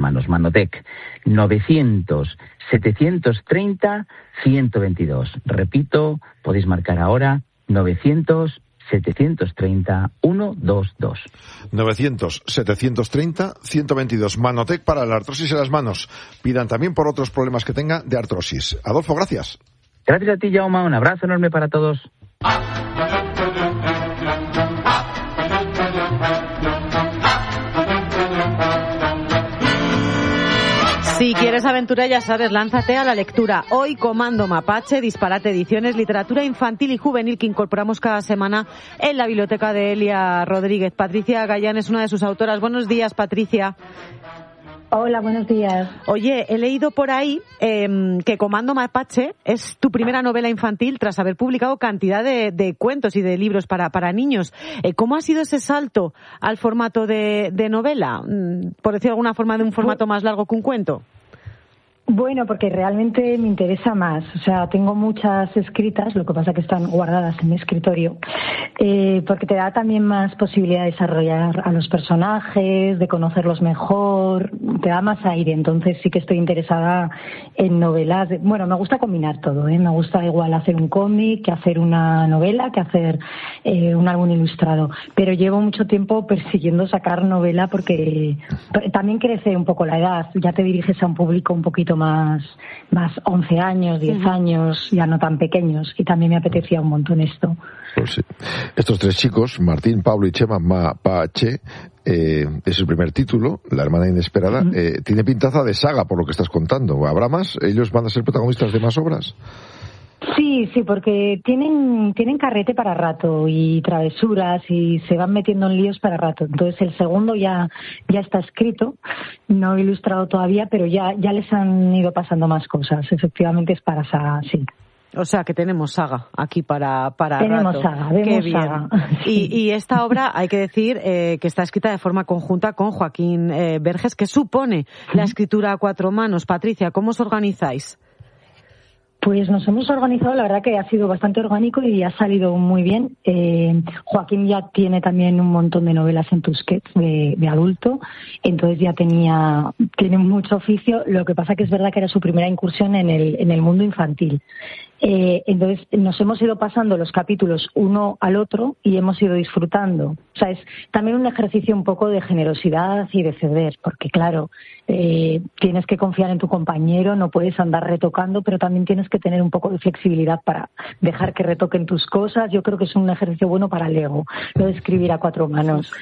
manos. Manotec 900-730-122. Repito, podéis marcar ahora 900-730-122. 900-730-122. Manotec para la artrosis en las manos. Pidan también por otros problemas que tenga de artrosis. Adolfo, gracias. Gracias a ti, Jaume. Un abrazo enorme para todos. Si quieres aventura, ya sabes, lánzate a la lectura. Hoy, Comando Mapache, Disparate Ediciones, literatura infantil y juvenil que incorporamos cada semana en la biblioteca de Elia Rodríguez. Patricia Gallán es una de sus autoras. Buenos días, Patricia. Hola, buenos días. Oye, he leído por ahí que Comando Mapache es tu primera novela infantil tras haber publicado cantidad de cuentos y de libros para niños. ¿Cómo ha sido ese salto al formato de novela? Por decir de alguna forma, de un formato más largo que un cuento. Bueno, porque realmente me interesa más. O sea, tengo muchas escritas, lo que pasa que están guardadas en mi escritorio, porque te da también más posibilidad de desarrollar a los personajes, de conocerlos mejor, te da más aire. Entonces sí que estoy interesada en novelas. Bueno, me gusta combinar todo, ¿eh? Me gusta igual hacer un cómic, que hacer una novela, que hacer un álbum ilustrado. Pero llevo mucho tiempo persiguiendo sacar novela porque también crece un poco la edad. Ya te diriges a un público un poquito más 11 años, 10 años, ya no tan pequeños, y también me apetecía un montón esto. Pues sí. Estos tres chicos, Martín, Pablo y Chema Mapache, es el primer título, La hermana inesperada, tiene pintaza de saga por lo que estás contando. ¿Habrá más? ¿Ellos van a ser protagonistas de más obras? Sí, porque tienen carrete para rato y travesuras y se van metiendo en líos para rato. Entonces el segundo ya está escrito, no ilustrado todavía, pero ya les han ido pasando más cosas. Efectivamente es para saga, sí. O sea que tenemos saga aquí para tenemos rato. Saga, Qué bien. saga. Y esta obra hay que decir que está escrita de forma conjunta con Joaquín Verges, que supone la escritura a cuatro manos. Patricia, ¿cómo os organizáis? Pues nos hemos organizado, la verdad que ha sido bastante orgánico y ha salido muy bien. Joaquín ya tiene también un montón de novelas en Tusquets de adulto, entonces ya tiene mucho oficio. Lo que pasa que es verdad que era su primera incursión en el mundo infantil. Entonces nos hemos ido pasando los capítulos uno al otro y hemos ido disfrutando. O sea, es también un ejercicio un poco de generosidad y de ceder, porque claro, tienes que confiar en tu compañero, no puedes andar retocando, pero también tienes que tener un poco de flexibilidad para dejar que retoquen tus cosas. Yo creo que es un ejercicio bueno para el ego, lo de escribir a cuatro manos.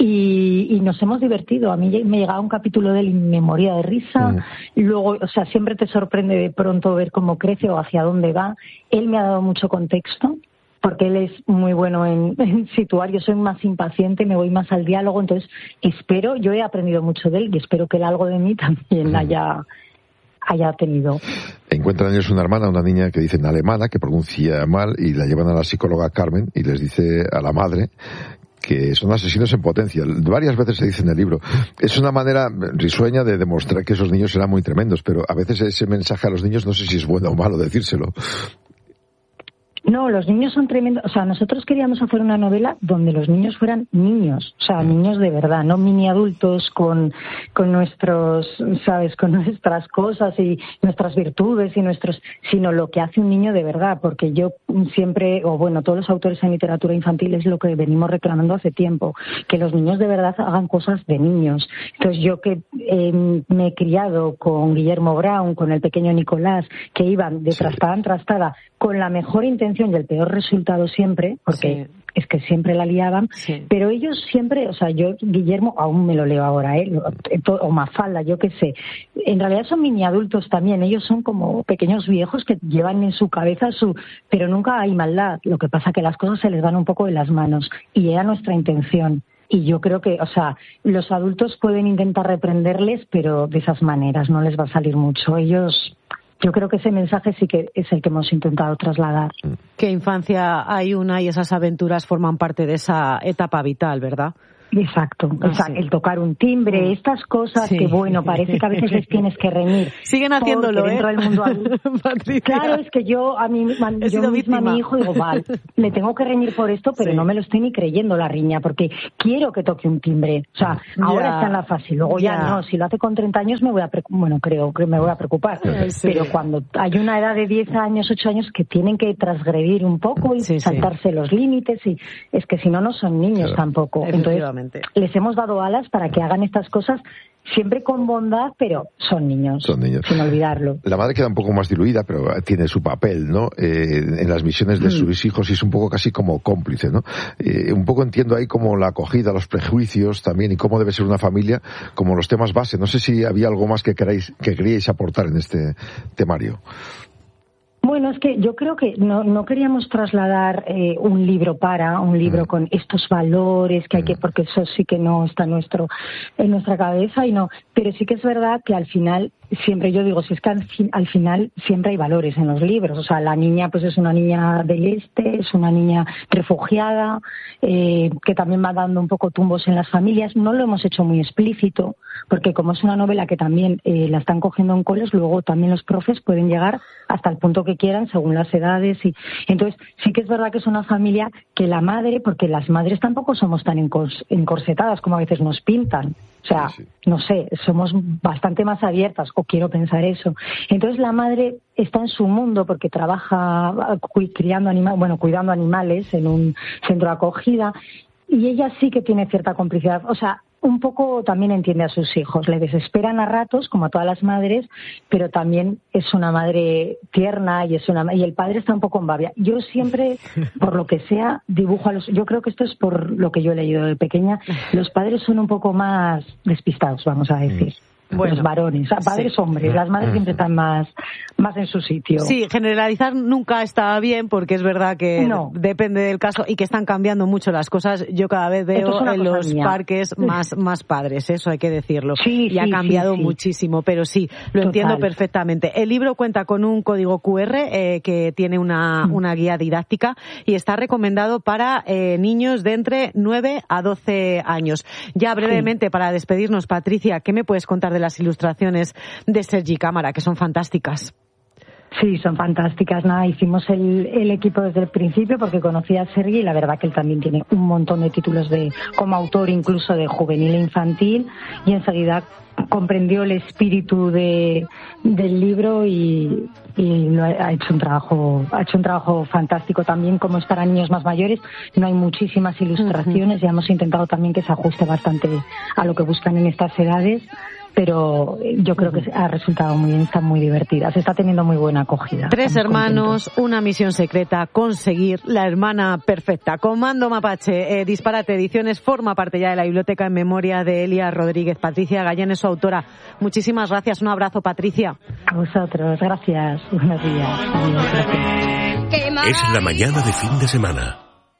Y nos hemos divertido. A mí me llegaba un capítulo de él y me moría de risa. Luego, o sea, siempre te sorprende de pronto ver cómo crece o hacia dónde va. Él me ha dado mucho contexto, porque él es muy bueno en situar. Yo soy más impaciente, me voy más al diálogo, entonces yo he aprendido mucho de él y espero que él algo de mí también haya tenido. Encuentran ellos una hermana, una niña que dicen alemana, que pronuncia mal, y la llevan a la psicóloga Carmen y les dice a la madre que son asesinos en potencia. Varias veces se dice en el libro. Es una manera risueña de demostrar que esos niños eran muy tremendos, pero a veces ese mensaje a los niños no sé si es bueno o malo decírselo. No, los niños son tremendos. O sea, nosotros queríamos hacer una novela donde los niños fueran niños, o sea, niños de verdad, no mini adultos con nuestros, ¿sabes?, con nuestras cosas y nuestras virtudes sino lo que hace un niño de verdad, porque yo siempre, todos los autores en literatura infantil es lo que venimos reclamando hace tiempo, que los niños de verdad hagan cosas de niños. Entonces yo que me he criado con Guillermo Brown, con el pequeño Nicolás, que iban de trastada en trastada con la mejor intención y el peor resultado siempre, porque es que siempre la liaban, pero ellos siempre, o sea, yo, Guillermo, aún me lo leo ahora, o Mafalda, yo qué sé, en realidad son mini adultos también, ellos son como pequeños viejos que llevan en su cabeza pero nunca hay maldad, lo que pasa que las cosas se les van un poco de las manos, y era nuestra intención. Y yo creo que, o sea, los adultos pueden intentar reprenderles, pero de esas maneras no les va a salir mucho. Yo creo que ese mensaje sí que es el que hemos intentado trasladar. Qué infancia hay una y esas aventuras forman parte de esa etapa vital, ¿verdad? Exacto. O sea, el tocar un timbre, estas cosas que, bueno, parece que a veces les tienes que reñir. Siguen haciéndolo, dentro del mundo adulto. Claro, es que yo misma a mi hijo digo, vale, le tengo que reñir por esto, pero no me lo estoy ni creyendo la riña, porque quiero que toque un timbre. O sea, ahora está en la fase, luego ya no. Si lo hace con 30 años creo que me voy a preocupar. Pero cuando hay una edad de 10 años, 8 años, que tienen que transgredir un poco y saltarse los límites, y es que si no, no son niños tampoco. Entonces, les hemos dado alas para que hagan estas cosas siempre con bondad, pero son niños, sin olvidarlo. La madre queda un poco más diluida, pero tiene su papel, ¿no? En las misiones de sus hijos, y es un poco casi como cómplice, ¿no? Un poco entiendo ahí como la acogida, los prejuicios también, y cómo debe ser una familia, como los temas base. No sé si había algo más que queríais aportar en este temario. Bueno, es que yo creo que no queríamos trasladar un libro con estos valores que hay que, porque eso sí que no está en nuestra cabeza, pero sí que es verdad que al final, siempre yo digo, si es que al final siempre hay valores en los libros. O sea, la niña pues es una niña del este, es una niña refugiada, que también va dando un poco tumbos en las familias. No lo hemos hecho muy explícito, porque como es una novela que también la están cogiendo en coles, luego también los profes pueden llegar hasta el punto que quieran según las edades. Y entonces sí que es verdad que es una familia que la madre, porque las madres tampoco somos tan encorsetadas como a veces nos pintan. O sea, no sé, somos bastante más abiertas, o quiero pensar eso. Entonces la madre está en su mundo porque trabaja cuidando animales en un centro de acogida, y ella sí que tiene cierta complicidad. O sea, un poco también entiende a sus hijos, le desesperan a ratos, como a todas las madres, pero también es una madre tierna y el padre está un poco en babia. Yo siempre, por lo que sea, dibujo yo creo que esto es por lo que yo he leído de pequeña, los padres son un poco más despistados, vamos a decir. Los varones, padres hombres, las madres siempre están más en su sitio. Sí, generalizar nunca está bien, porque es verdad que depende del caso y que están cambiando mucho las cosas. Yo cada vez veo en los parques más padres, eso hay que decirlo. Y ha cambiado muchísimo, pero sí, lo entiendo perfectamente. El libro cuenta con un código QR que tiene una guía didáctica y está recomendado para niños de entre 9 a 12 años. Ya brevemente, para despedirnos, Patricia, ¿qué me puedes contar de las ilustraciones de Sergi Cámara, que son fantásticas? Sí, son fantásticas. Hicimos el equipo desde el principio porque conocía a Sergi, y la verdad que él también tiene un montón de títulos como autor, incluso de juvenil e infantil, y enseguida comprendió el espíritu del libro y ha hecho un trabajo fantástico. También, como es para niños más mayores, no hay muchísimas ilustraciones, y hemos intentado también que se ajuste bastante a lo que buscan en estas edades. But yo creo que ha resultado muy bien, está muy divertida, se está teniendo muy buena acogida. 3 hermanos, contentos. Una misión secreta, conseguir la hermana perfecta. Comando Mapache, Disparate Ediciones, forma parte ya de la biblioteca en memoria de Elia Rodríguez. Patricia Gallén es su autora. Muchísimas gracias, un abrazo, Patricia. A vosotros, gracias, buenos días. Adiós. Es la mañana de fin de semana.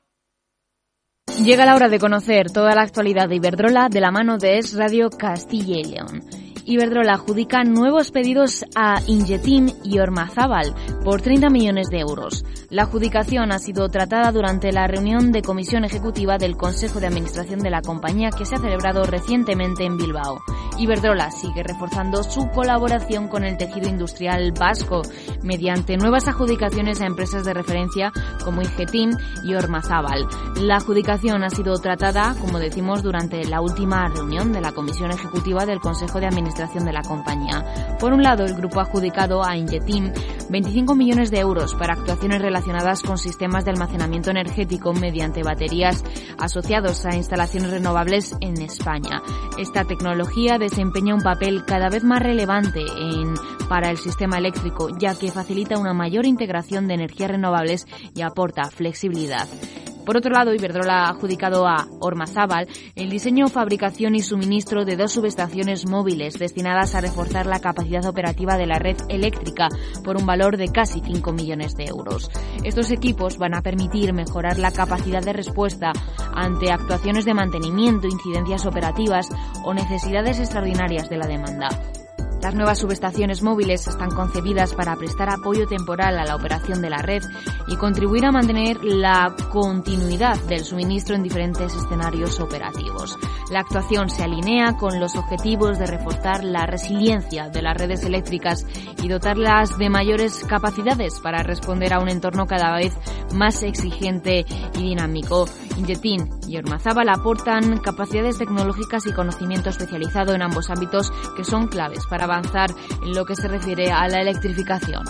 Llega la hora de conocer toda la actualidad de Iberdrola de la mano de Es Radio Castilla y León. Iberdrola adjudica nuevos pedidos a Ingetim y Ormazábal por 30 millones de euros. La adjudicación ha sido tratada durante la reunión de comisión ejecutiva del Consejo de Administración de la compañía que se ha celebrado recientemente en Bilbao. Iberdrola sigue reforzando su colaboración con el tejido industrial vasco mediante nuevas adjudicaciones a empresas de referencia como Ingetim y Ormazábal. La adjudicación ha sido tratada, como decimos, durante la última reunión de la comisión ejecutiva del Consejo de Administración de la compañía. Por un lado, el grupo ha adjudicado a Ingetim 25 millones de euros para actuaciones relacionadas con sistemas de almacenamiento energético mediante baterías asociados a instalaciones renovables en España. Esta tecnología desempeña un papel cada vez más relevante para el sistema eléctrico, ya que facilita una mayor integración de energías renovables y aporta flexibilidad. Por otro lado, Iberdrola ha adjudicado a Ormazábal el diseño, fabricación y suministro de 2 subestaciones móviles destinadas a reforzar la capacidad operativa de la red eléctrica por un valor de casi 5 millones de euros. Estos equipos van a permitir mejorar la capacidad de respuesta ante actuaciones de mantenimiento, incidencias operativas o necesidades extraordinarias de la demanda. Las nuevas subestaciones móviles están concebidas para prestar apoyo temporal a la operación de la red y contribuir a mantener la continuidad del suministro en diferentes escenarios operativos. La actuación se alinea con los objetivos de reforzar la resiliencia de las redes eléctricas y dotarlas de mayores capacidades para responder a un entorno cada vez más exigente y dinámico. Ingeteam y Ormazábal aportan capacidades tecnológicas y conocimiento especializado en ambos ámbitos que son claves para avanzar en lo que se refiere a la electrificación.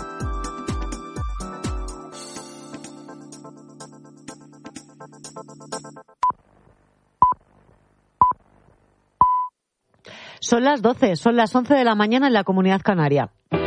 Son las 12, son las 11 de la mañana en la Comunidad Canaria.